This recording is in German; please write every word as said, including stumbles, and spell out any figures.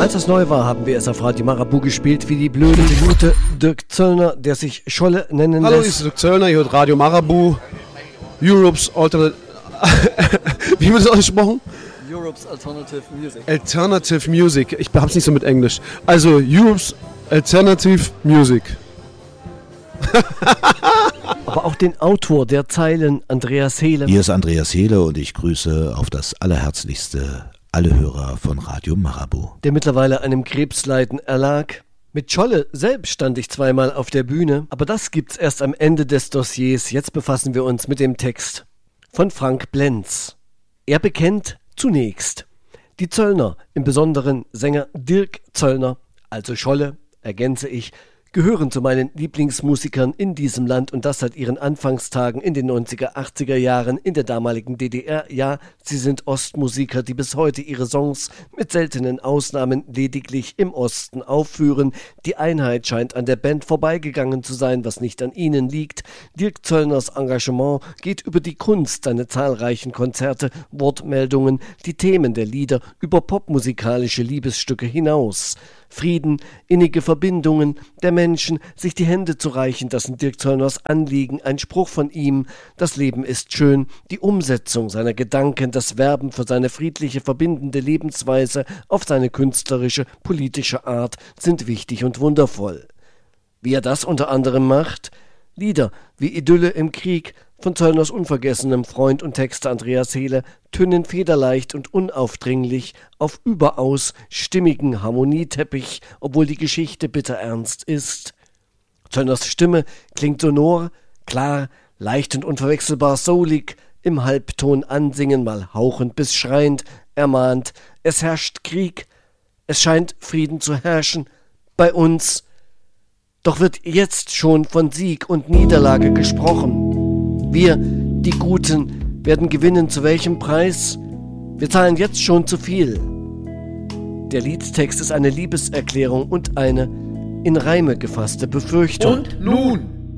Als das neu war, haben wir es auf Radio Marabu gespielt, wie die blöde Minute Dirk Zöllner, der sich Scholle nennen Hallo, lässt. ich bin Dirk Zöllner, hier hört Radio Marabu, Europe's Alternative... Wie wird das ausgesprochen? Europe's Alternative Music. Alternative Music, ich hab's nicht so mit Englisch. Also, Europe's Alternative Music. Aber auch den Autor der Zeilen, Andreas Hehle. Hier ist Andreas Hehle und ich grüße auf das Allerherzlichste alle Hörer von Radio Marabu. Der mittlerweile einem Krebsleiden erlag. Mit Scholle selbst stand ich zweimal auf der Bühne, aber das gibt's erst am Ende des Dossiers. Jetzt befassen wir uns mit dem Text von Frank Blenz. Er bekennt zunächst: Die Zöllner, im Besonderen Sänger Dirk Zöllner, also Scholle, ergänze ich, gehören zu meinen Lieblingsmusikern in diesem Land und das seit ihren Anfangstagen in den neunziger, achtziger Jahren in der damaligen D D R. Ja, sie sind Ostmusiker, die bis heute ihre Songs mit seltenen Ausnahmen lediglich im Osten aufführen. Die Einheit scheint an der Band vorbeigegangen zu sein, was nicht an ihnen liegt. Dirk Zöllners Engagement geht über die Kunst, seine zahlreichen Konzerte, Wortmeldungen, die Themen der Lieder über popmusikalische Liebesstücke hinaus. Frieden, innige Verbindungen der Menschen, sich die Hände zu reichen, das sind Dirk Zöllners Anliegen, ein Spruch von ihm: Das Leben ist schön, die Umsetzung seiner Gedanken, das Werben für seine friedliche, verbindende Lebensweise auf seine künstlerische, politische Art sind wichtig und wundervoll. Wie er das unter anderem macht? Lieder wie Idylle im Krieg von Zöllners unvergessenem Freund und Texter Andreas Hehle tönen federleicht und unaufdringlich auf überaus stimmigen Harmonieteppich, obwohl die Geschichte bitterernst ist. Zöllners Stimme klingt sonor, klar, leicht und unverwechselbar soulig, im Halbton ansingen, mal hauchend bis schreiend, ermahnt: Es herrscht Krieg, es scheint Frieden zu herrschen bei uns. Doch wird jetzt schon von Sieg und Niederlage gesprochen. Wir, die Guten, werden gewinnen, zu welchem Preis? Wir zahlen jetzt schon zu viel. Der Liedtext ist eine Liebeserklärung und eine in Reime gefasste Befürchtung. Und nun